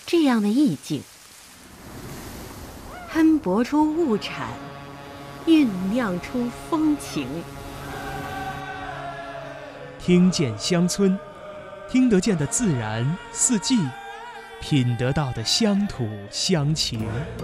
这样的意境，喷薄出物产，酝酿出风情。 听见乡村，听得见的自然四季，品得到的乡土乡情。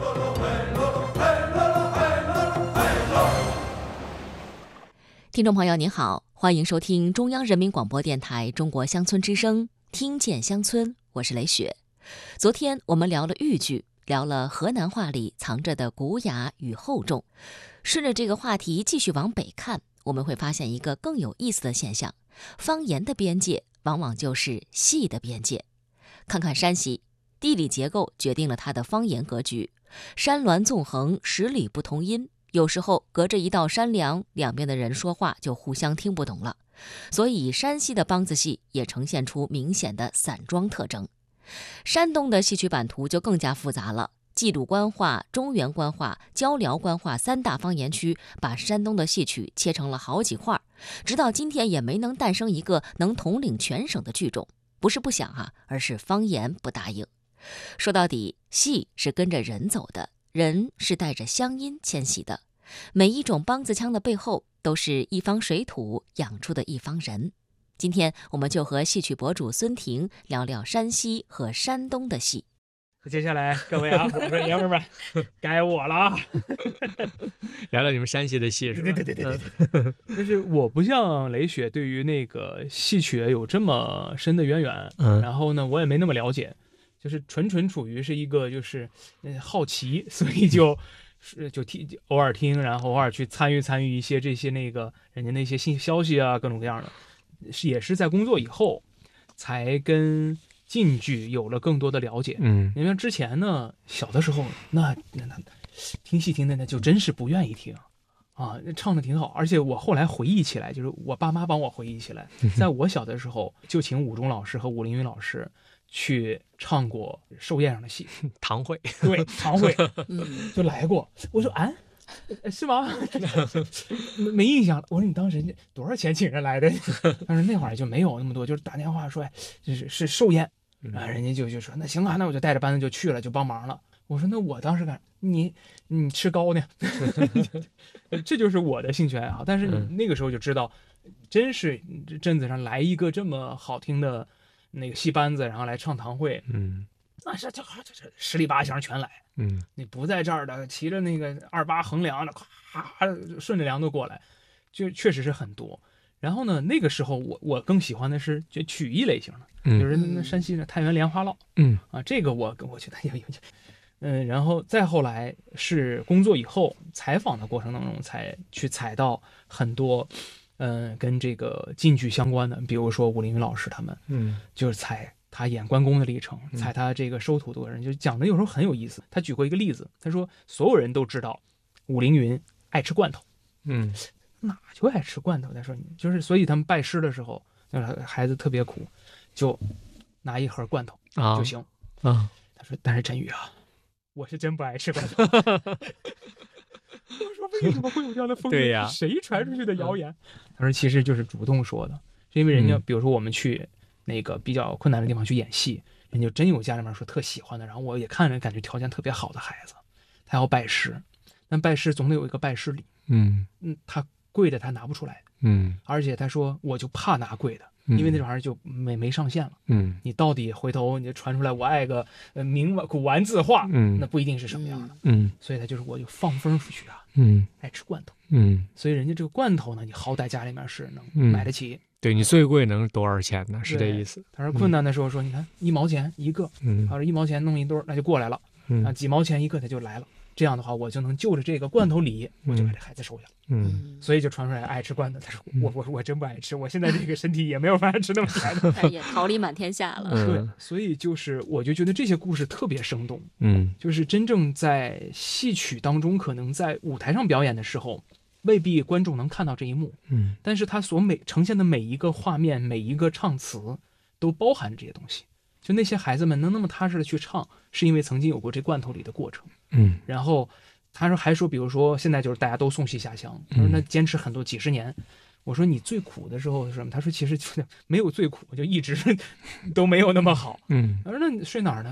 听众朋友您好，欢迎收听中央人民广播电台中国乡村之声，听见乡村，我是雷雪。昨天我们聊了豫剧，聊了河南话里藏着的古雅与厚重。顺着这个话题继续往北看，我们会发现一个更有意思的现象，方言的边界往往就是戏的边界。看看山西，地理结构决定了它的方言格局，山峦纵横，十里不同音，有时候隔着一道山梁，两边的人说话就互相听不懂了。所以山西的梆子戏也呈现出明显的散庄特征。山东的戏曲版图就更加复杂了，冀鲁官话、中原官话、交辽官话三大方言区把山东的戏曲切成了好几块，直到今天也没能诞生一个能统领全省的剧种。不是不想而是方言不答应。说到底，戏是跟着人走的，人是带着乡音迁徙的。每一种梆子腔的背后，都是一方水土养出的一方人。今天我们就和戏曲博主孙婷聊聊山西和山东的戏。 接下来各位我说爷们儿们，该我了啊！ 聊聊你们山西的戏是吧？ 对。但是我不像雷雪对于那个戏曲有这么深的渊源，然后呢，我也没那么了解，就是纯处于是一个就是好奇，所以就听偶尔听，然后偶尔去参与一些这些那个人家那些新消息啊，各种各样的，也是在工作以后才跟晋剧有了更多的了解。因为之前呢，小的时候那听戏听的那就真是不愿意听啊，唱的挺好，而且我后来回忆起来，就是我爸妈帮我回忆起来，在我小的时候就请武中老师和武凌云老师去唱过寿宴上的戏， 堂会， 对，堂会，就来过。我说是吗？没印象了。我说你当时多少钱请人来的？但是那会儿就没有那么多，就是打电话说，是寿宴，人家就说那行啊，那我就带着班子就去了，就帮忙了。我说那我当时你吃糕呢？这就是我的兴趣爱好。但是你那个时候就知道，真是镇子上来一个这么好听的那个戏班子，然后来唱堂会，那是这十里八乡全来。你不在这儿的，骑着那个28横梁的，咵顺着梁都过来，就确实是很多。然后呢，那个时候我更喜欢的是就曲艺类型的，就是那山西的太原莲花落，这个我觉得有，然后再后来是工作以后采访的过程当中，才去采到很多，跟这个晋剧相关的，比如说武凌云老师他们，就是采他演关公的历程，采他这个收徒的人，就讲的有时候很有意思。他举过一个例子，他说所有人都知道武凌云爱吃罐头，哪就爱吃罐头？他说就是所以他们拜师的时候，孩子特别苦，就拿一盒罐头就行。他说但是振宇啊，我是真不爱吃罐头。我说为什么会有这样的风对呀， 谁传出去的谣言？他说其实就是主动说的，是因为人家比如说我们去那个比较困难的地方去演戏，人家真有家里面说特喜欢的，然后我也看着感觉条件特别好的孩子，他要拜师，但拜师总得有一个拜师礼，他贵的他拿不出来，而且他说我就怕拿贵的，因为那玩意儿就没上限了，你到底回头你传出来我爱个古玩字画，那不一定是什么样的，所以他就是我就放风出去啊，爱吃罐头，所以人家这个罐头呢，你好歹家里面是能买得起。 对，你最贵能多少钱呢？是这意思。 他说困难的时候说，你看1毛钱一个，他说1毛钱弄一堆那就过来了，几毛钱一个他就来了。这样的话，我就能就着这个罐头里，我就把这孩子收下了。所以就传出来爱吃罐头。他说我真不爱吃，我现在这个身体也没有办法吃那么甜的， 也桃李满天下了。 对，所以就是我就觉得这些故事特别生动。就是真正在戏曲当中，可能在舞台上表演的时候，未必观众能看到这一幕，但是他所呈现的每一个画面，每一个唱词，都包含着这些东西。就那些孩子们能那么踏实的去唱，是因为曾经有过这罐头里的过程。然后他说还说，比如说现在就是大家都送戏下乡，他说那坚持很多几十年。我说你最苦的时候是什么？他说其实没有最苦，就一直都没有那么好。他说那你睡哪儿呢？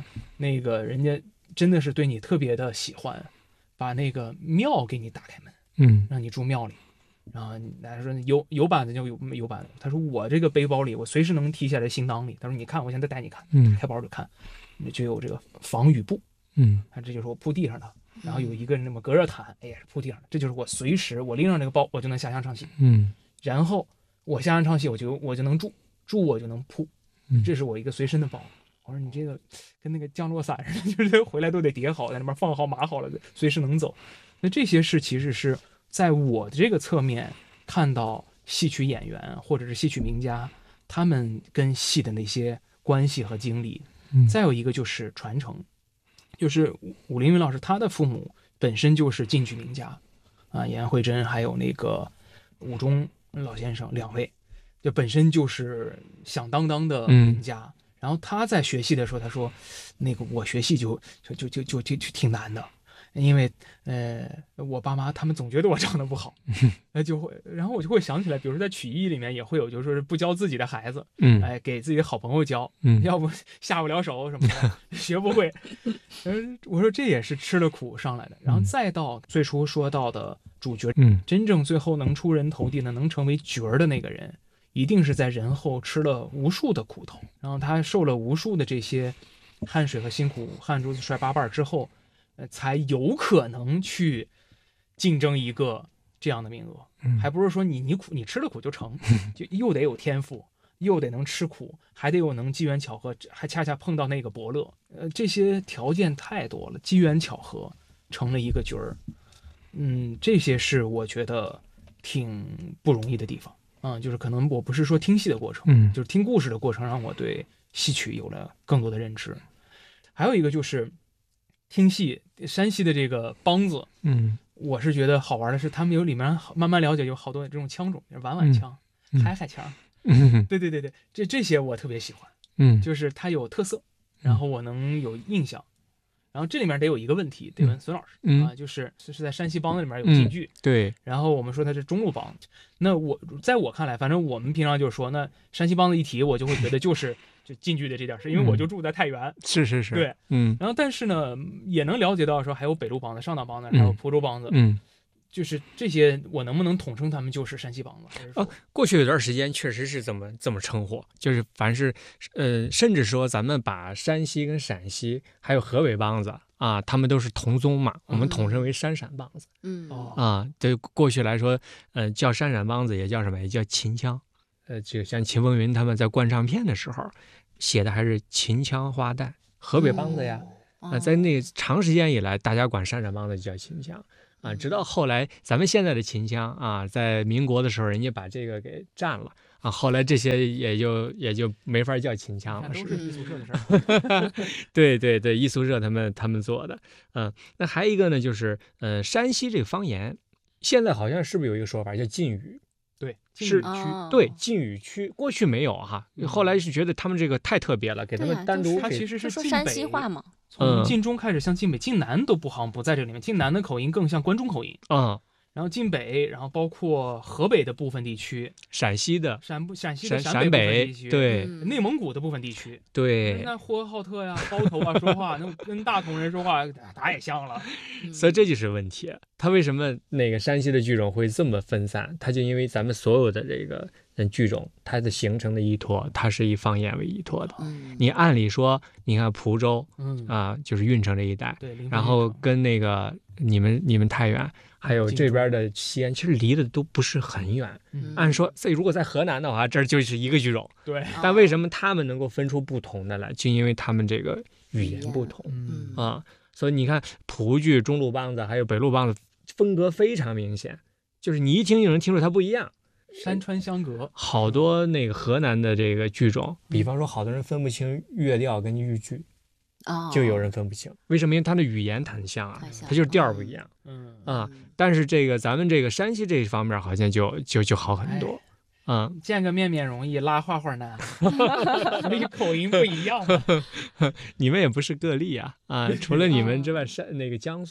那个人家真的是对你特别的喜欢，把那个庙给你打开门，让你住庙里。然后他说有板子就有板子，他说我这个背包里我随时能提下来行囊里，他说你看我现在带你看，开包就看，就有这个防雨布，这就是我铺地上的，然后有一个那么隔热毯，也是铺地上的，这就是我随时我拎上这个包我就能下乡唱戏，然后我下乡唱戏我就能住我就能铺，这是我一个随身的包。我说你这个跟那个降落伞似的，就是回来都得叠好，在那边放好码好了，随时能走。那这些是其实是在我的这个侧面看到戏曲演员或者是戏曲名家他们跟戏的那些关系和经历。再有一个就是传承，就是武凌云老师他的父母本身就是晋剧名家啊，严慧珍还有那个武中老先生两位，就本身就是响当当的名家。然后他在学戏的时候，他说，那个我学戏就挺难的，因为我爸妈他们总觉得我唱得不好，然后我就会想起来，比如说在曲艺里面也会有，就是说是不教自己的孩子，给自己的好朋友教，要不下不了手什么的，学不会。我说这也是吃了苦上来的。然后再到最初说到的主角，真正最后能出人头地的，能成为角儿的那个人。一定是在人后吃了无数的苦头，然后他受了无数的这些汗水和辛苦，汗珠子摔八瓣之后，才有可能去竞争一个这样的名额。还不是说你吃了苦就成，就又得有天赋，又得能吃苦，还得有能机缘巧合，还恰恰碰到那个伯乐。这些条件太多了，机缘巧合成了一个角儿。这些是我觉得挺不容易的地方。就是可能我不是说听戏的过程，就是听故事的过程，让我对戏曲有了更多的认知。还有一个就是听戏，山西的这个梆子，我是觉得好玩的是，他们有里面慢慢了解有好多这种腔种，婉婉腔、嗨嗨腔，对，这些我特别喜欢，就是它有特色，然后我能有印象。然后这里面得有一个问题，得问孙老师就是在山西梆子里面有晋剧， 对。 然后我们说它是中路梆子，那在我看来，反正我们平常就是说，那山西梆子一提，我就会觉得就晋剧的这点事，因为我就住在太原， 是， 对，然后但是呢，也能了解到说还有北路梆子、上党梆子，还有蒲州梆子，就是这些，我能不能统称他们就是山西梆子？ 过去有段时间确实是这么称呼，就是凡是甚至说咱们把山西跟陕西还有河北梆子啊，他们都是同宗嘛，我们统称为山陕梆子。对，过去来说，叫山陕梆子也叫什么？也叫秦腔。就像秦风云他们在灌唱片的时候写的还是秦腔花旦，河北梆子呀。在那长时间以来，大家管山陕梆子就叫秦腔。直到后来，咱们现在的秦腔啊，在民国的时候，人家把这个给占了啊，后来这些也就没法叫秦腔了， 都是艺术社的事儿。 对，艺术社他们做的。那还有一个呢，就是山西这个方言，现在好像是不是有一个说法叫晋语？ 对， 是对晋语区，过去没有哈，后来是觉得他们这个太特别了，给他们单独。 它其实是说山西话嘛。 从晋中开始向晋北，晋南都好像不在这里面，晋南的口音更像关中口音然后晋北，然后包括河北的部分地区， 陕西的陕西的陕北地区，对， 内蒙古的部分地区， 对， 那呼和浩特呀、包头啊说话，那跟大同人说话打也像了， 所以这就是问题。他为什么那个山西的剧种会这么分散？他就因为咱们所有的这个剧种，它的形成的依托，它是以方言为依托的。你按理说，你看蒲州，就是运城这一带， 对， 然后跟那个你们太原。还有这边的西安，其实离的都不是很远。按说，如果在河南的话，这就是一个剧种。 对。 但为什么他们能够分出不同的来？就因为他们这个语言不同所以你看，蒲剧、中路梆子还有北路梆子风格非常明显，就是你一听就能听出它不一样。 山川相隔， 好多那个河南的这个剧种，比方说，好多人分不清乐调跟豫剧。就有人分不清，为什么？因为他的语言很像啊，他就是调不一样。但是这个咱们这个山西这一方面好像就好很多。 见个面容易，拉话难，所以口音不一样。 你们也不是个例啊！除了你们之外，那个江苏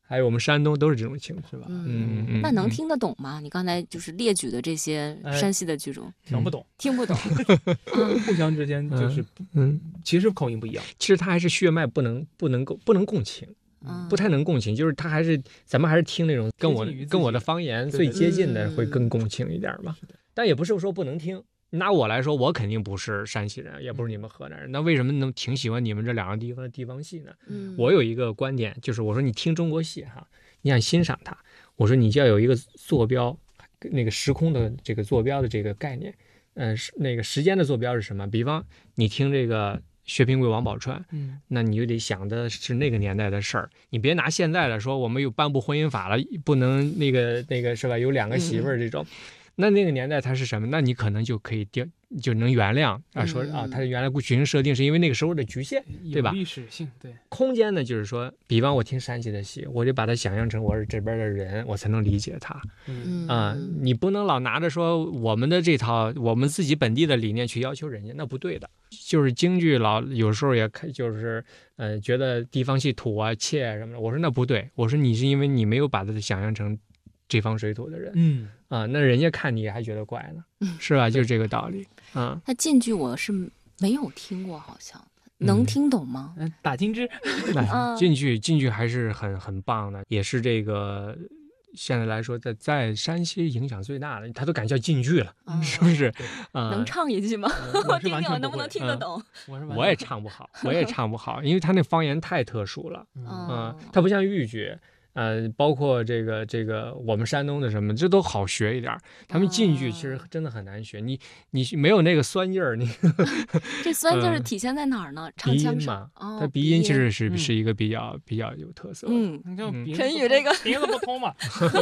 还有我们山东都是这种情况， 是吧？ 那能听得懂吗？你刚才就是列举的这些山西的剧种， 听不懂， 听不懂， 互相之间就是其实口音不一样。 其实他还是血脉不能共情。不太能共情，就是他还是咱们还是听那种跟我的方言最接近的会更共情一点嘛。但也不是说不能听。拿我来说，我肯定不是山西人，也不是你们河南人，那为什么能挺喜欢你们这两个地方的地方戏呢？我有一个观点，就是我说你听中国戏哈，你想欣赏它，我说你就要有一个坐标，那个时空的这个坐标的这个概念，那个时间的坐标是什么？比方你听这个薛平贵、王宝钏，那你就得想的是那个年代的事儿，你别拿现在的说我们有颁布婚姻法了，不能那个是吧？有两个媳妇儿这种，那个年代它是什么？那你可能就可以就能原谅啊，说啊，它原来剧情设定是因为那个时候的局限，对吧？ 历史性对。 空间呢，就是说，比方我听山西的戏，我就把它想象成我是这边的人，我才能理解它。你不能老拿着说我们的这套我们自己本地的理念去要求人家，那不对的。就是京剧有时候也就是觉得地方戏土啊、怯啊什么的，我说那不对，我说你是因为你没有把它想象成这方水土的人，那人家看你还觉得怪呢，是吧？就是这个道理啊。 那晋剧我是没有听过，好像能听懂吗？ 打金枝， 晋剧还是很棒的，也是这个现在来说在山西影响最大的，他都敢叫晋剧了，是不是？ 能唱一句吗？我听听我能不能听得懂。 我也唱不好，因为他那方言太特殊了，他不像豫剧。包括这个我们山东的什么，这都好学一点。他们晋剧其实真的很难学，你没有那个酸劲儿，你这酸劲儿体现在哪儿呢？唱腔上， 它鼻音其实是一个比较有特色的。 陈宇这个鼻子不通嘛。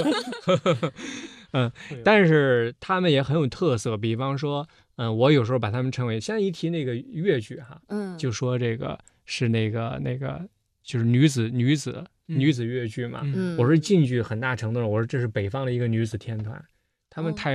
但是他们也很有特色，比方说，我有时候把他们称为，现在一提那个越剧哈，就说这个是那个就是女子越剧嘛。我说晋剧很大程度上，我说这是北方的一个女子天团，他们太